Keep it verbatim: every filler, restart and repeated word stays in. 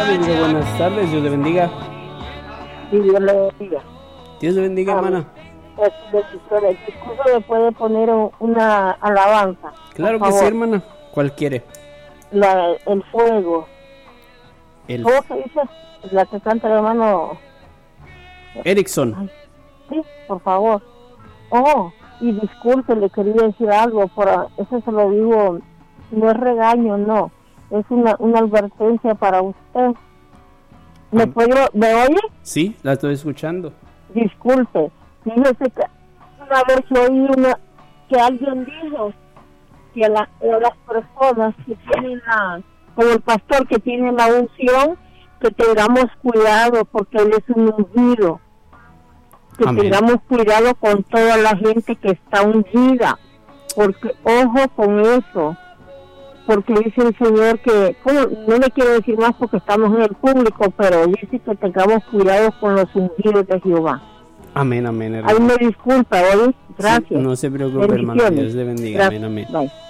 tardes, digo buenas tardes, Dios le bendiga. Sí, Dios le bendiga. Dios le bendiga, Ah, hermana. Es de disculpa, me puede poner una alabanza. Claro por que sí, favor. hermana. ¿Cuál quiere? La, el fuego. El ¿Cómo se dice? La que canta el hermano. Erickson. Ay, sí, por favor. Oh, y disculpe, le quería decir algo, por eso se lo digo, no es regaño, no, es una, una advertencia para usted. ¿Me Ah. puedo, me oye? Sí, la estoy escuchando. Disculpe, fíjese que una vez oí una, que alguien dijo que a, la, a las personas que tienen la, como el pastor que tiene la unción, que tengamos cuidado porque él es un ungido. Que Amén. tengamos cuidado con toda la gente que está ungida, porque ojo con eso, porque dice el Señor que, ¿cómo? No le quiero decir más porque estamos en el público, pero dice que tengamos cuidado con los ungidos de Jehová. Amén, amén, Ahí hermana. me disculpa, ¿oye? Gracias. Sí, no se preocupe, hermana. Bendiciones. Dios le bendiga. Gracias. Amén, amén. Bye.